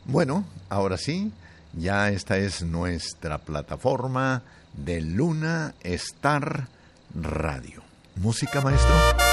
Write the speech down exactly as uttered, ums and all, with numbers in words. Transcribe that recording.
Bueno, ahora sí, ya esta es nuestra plataforma de Luna Star Radio. ¿Música, maestro?